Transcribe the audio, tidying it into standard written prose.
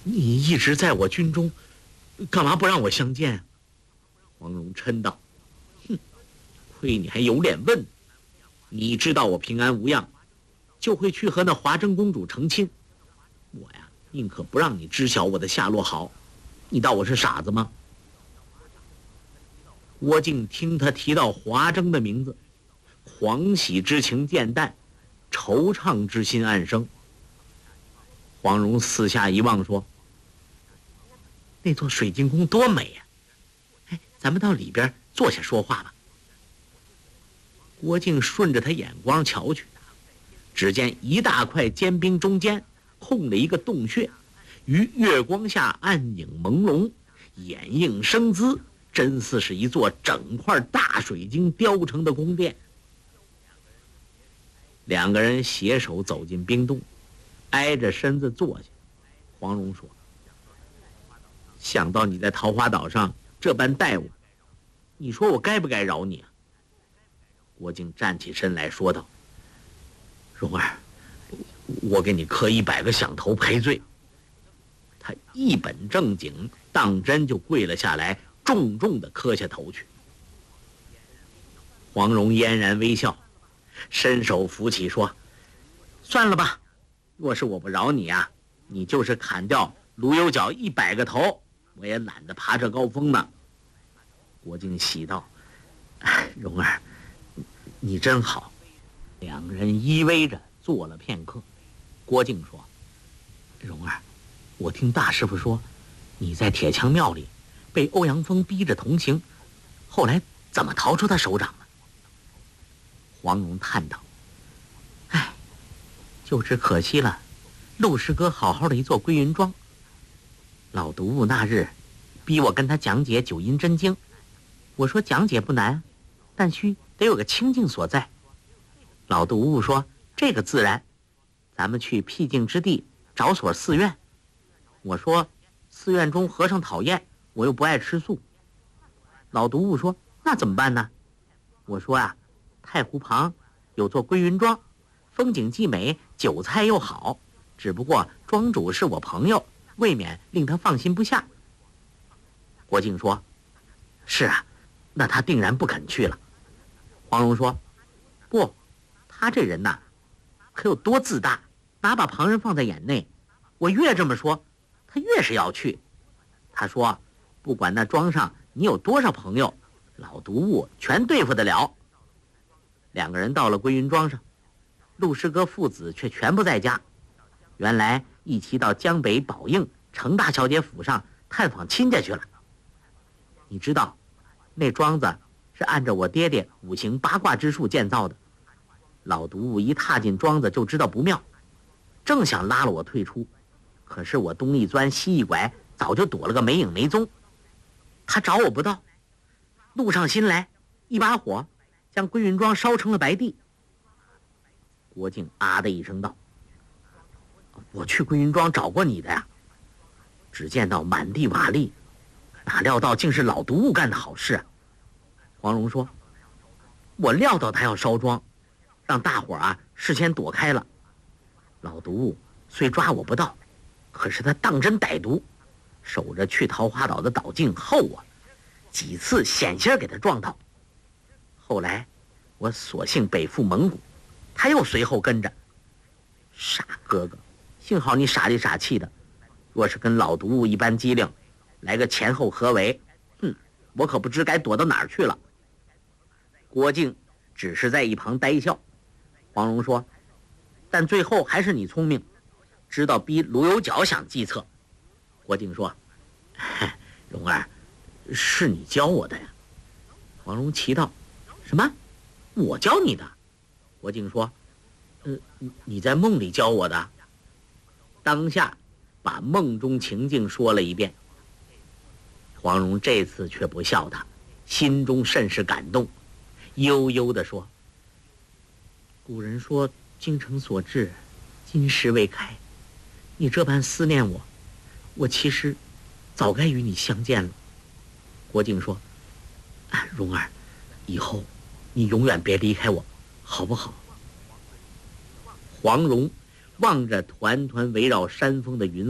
你一直在我军中，干嘛不让我相见？黄蓉嗔道：“哼，亏你还有脸问！你知道我平安无恙，就会去和那华筝公主成亲。我呀，宁可不让你知晓我的下落好。你当我是傻子吗？”郭靖听他提到华筝的名字，狂喜之情渐淡，惆怅之心暗生。黄蓉四下一望说：“那座水晶宫多美呀！哎，咱们到里边坐下说话吧。”郭靖顺着他眼光瞧去，只见一大块坚冰中间空了一个洞穴，于月光下暗影朦胧，掩映生姿，真似是一座整块大水晶雕成的宫殿。两个人携手走进冰洞，挨着身子坐下。黄蓉说：“想到你在桃花岛上这般待我，你说我该不该饶你啊？”郭靖站起身来说道：“蓉儿，我给你磕100个响头赔罪。”他一本正经当真就跪了下来，重重地磕下头去。黄蓉嫣然微笑，伸手扶起说：“算了吧，若是我不饶你啊，你就是砍掉卢有角100个头，我也懒得爬这高峰呢。”郭靖喜道：“蓉儿，你真好。”两个人依偎着坐了片刻。郭靖说：“蓉儿，我听大师傅说，你在铁枪庙里被欧阳锋逼着同行，后来怎么逃出他手掌呢？”黄蓉叹道：“哎，就只可惜了，陆师哥好好的一座归云庄。老毒物那日逼我跟他讲解九阴真经，我说讲解不难，但须得有个清净所在。老毒物说这个自然，咱们去僻静之地找所寺院。我说寺院中和尚讨厌，我又不爱吃素。老毒物说那怎么办呢？我说啊，太湖旁有座归云庄，风景既美，酒菜又好，只不过庄主是我朋友，未免令他放心不下。郭靖说：“是啊，那他定然不肯去了。”黄蓉说：“不，他这人呐，可有多自大，哪把旁人放在眼内？我越这么说，他越是要去。他说，不管那庄上你有多少朋友，老毒物全对付得了。”两个人到了归云庄上，陆师哥父子却全不在家，原来一起到江北宝应程大小姐府上探访亲家去了。你知道，那庄子是按照我爹爹五行八卦之术建造的，老毒物一踏进庄子就知道不妙，正想拉了我退出，可是我东一钻西一拐，早就躲了个没影没踪。他找我不到，怒上心来，一把火将归云庄烧成了白地。郭靖啊的一声道：“我去归云庄找过你的呀，只见到满地瓦砾，哪料到竟是老毒物干的好事啊。”黄蓉说：“我料到他要烧庄，让大伙啊事先躲开了。老毒物虽抓我不到，可是他当真歹毒，守着去桃花岛的岛径后我，几次险些给他撞到。后来我索性北赴蒙古，他又随后跟着。傻哥哥，幸好你傻里傻气的，若是跟老毒物一般机灵，来个前后合围，我可不知该躲到哪儿去了。”郭靖只是在一旁呆笑。黄蓉说：“但最后还是你聪明，知道逼卢有角想计策。”郭靖说：“蓉儿，是你教我的呀。”黄蓉奇道：“什么？我教你的？”郭靖说：“你在梦里教我的。”当下把梦中情境说了一遍。黄蓉这次却不笑他，心中甚是感动，悠悠地说：“古人说精诚所至，金石为开。你这般思念我，我其实早该与你相见了。”郭靖说：“蓉儿，以后你永远别离开我，好不好？”黄蓉望着团团围绕山峰的云